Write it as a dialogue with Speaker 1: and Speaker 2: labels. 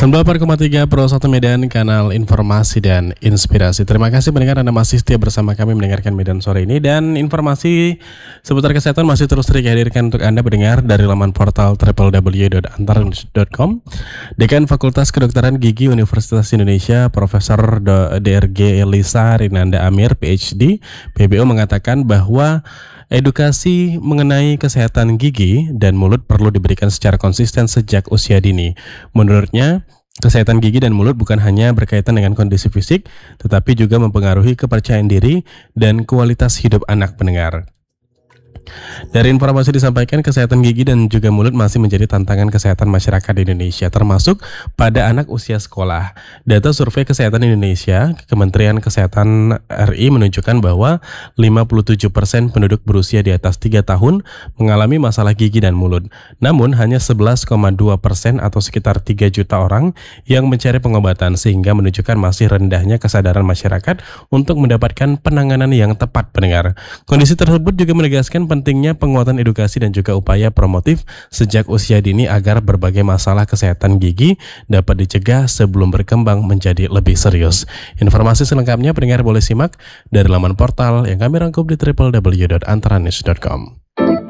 Speaker 1: 94,3 Pro 1 Medan, kanal informasi dan inspirasi. Terima kasih pendengar Anda masih setia bersama kami mendengarkan Medan sore ini. Dan informasi seputar kesehatan masih terus dihadirkan untuk Anda pendengar dari laman portal www.antaranews.com. Dekan Fakultas Kedokteran Gigi Universitas Indonesia, Profesor DRG Elisa Rinanda Amir, PhD, PBO mengatakan bahwa edukasi mengenai kesehatan gigi dan mulut perlu diberikan secara konsisten sejak usia dini. Menurutnya, kesehatan gigi dan mulut bukan hanya berkaitan dengan kondisi fisik, tetapi juga mempengaruhi kepercayaan diri dan kualitas hidup anak pendengar. Dari informasi disampaikan, kesehatan gigi dan juga mulut masih menjadi tantangan kesehatan masyarakat di Indonesia, termasuk pada anak usia sekolah. Data survei kesehatan Indonesia, Kementerian Kesehatan RI menunjukkan bahwa 57% penduduk berusia di atas 3 tahun mengalami masalah gigi dan mulut. Namun hanya 11,2% atau sekitar 3 juta orang yang mencari pengobatan, sehingga menunjukkan masih rendahnya kesadaran masyarakat untuk mendapatkan penanganan yang tepat pendengar. Kondisi tersebut juga menegaskan pentingnya penguatan edukasi dan juga upaya promotif sejak usia dini agar berbagai masalah kesehatan gigi dapat dicegah sebelum berkembang menjadi lebih serius. Informasi selengkapnya pendengar boleh simak dari laman portal yang kami rangkum di www.antaranews.com.